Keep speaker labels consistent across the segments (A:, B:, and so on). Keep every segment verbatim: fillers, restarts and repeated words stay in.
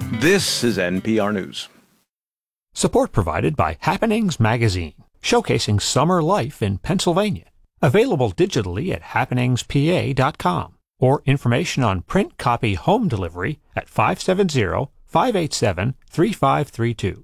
A: This is N P R News.
B: Support provided by Happenings Magazine, showcasing summer life in Pennsylvania. Available digitally at happenings p a dot com or information on print copy home delivery at five seven zero, five eight seven, three five three two.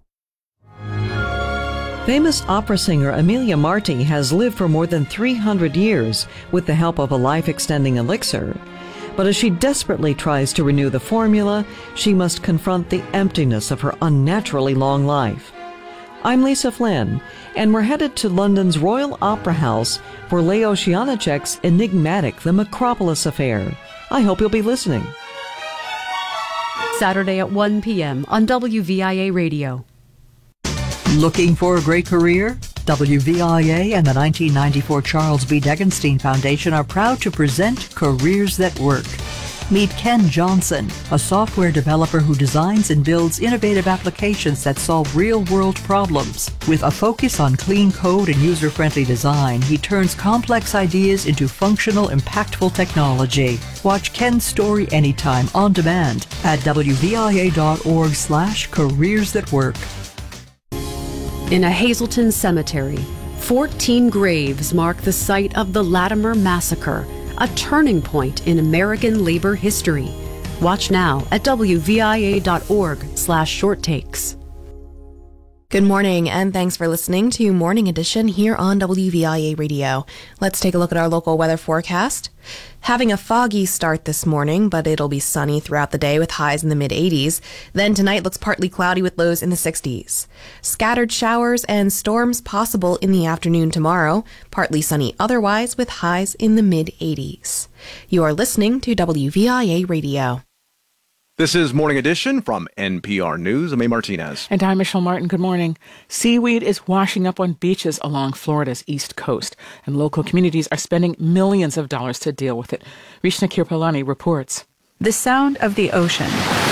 C: Famous opera singer Amelia Marti has lived for more than three hundred years with the help of a life-extending elixir. But as she desperately tries to renew the formula, she must confront the emptiness of her unnaturally long life. I'm Lisa Flynn, and we're headed to London's Royal Opera House for Leo Janacek's enigmatic The Macropolis Affair. I hope you'll be listening.
D: Saturday at one p.m. on W V I A Radio.
E: Looking for a great career? W V I A and the nineteen ninety-four Charles B. Degenstein Foundation are proud to present Careers That Work. Meet Ken Johnson, a software developer who designs and builds innovative applications that solve real-world problems. With a focus on clean code and user-friendly design, he turns complex ideas into functional, impactful technology. Watch Ken's story anytime on demand at w v i a dot org slash careers that work.
D: In a Hazleton cemetery, fourteen graves mark the site of the Latimer Massacre, a turning point in American labor history. Watch now at w v i a dot org slash short takes.
F: Good morning, and thanks for listening to Morning Edition here on W V I A Radio. Let's take a look at our local weather forecast. Having a foggy start this morning, but it'll be sunny throughout the day with highs in the mid eighties. Then tonight looks partly cloudy with lows in the sixties. Scattered showers and storms possible in the afternoon tomorrow. Partly sunny otherwise with highs in the mid eighties. You are listening to W V I A Radio.
A: This is Morning Edition from N P R News. I'm A. Martinez.
G: And I'm Michelle Martin. Good morning. Seaweed is washing up on beaches along Florida's east coast, and local communities are spending millions of dollars to deal with it. Rishna Kirpalani reports.
H: The sound of the ocean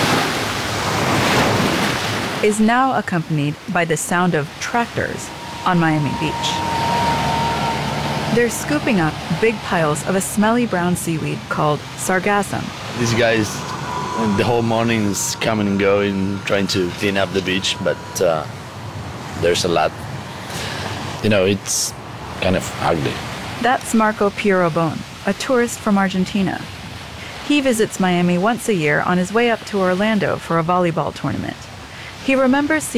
H: is now accompanied by the sound of tractors on Miami Beach. They're scooping up big piles of a smelly brown seaweed called sargassum.
I: These guys, the whole morning is coming and going, trying to clean up the beach, but uh, there's a lot. You know, it's kind of ugly.
H: That's Marco Pierobon, a tourist from Argentina. He visits Miami once a year on his way up to Orlando for a volleyball tournament. He remembers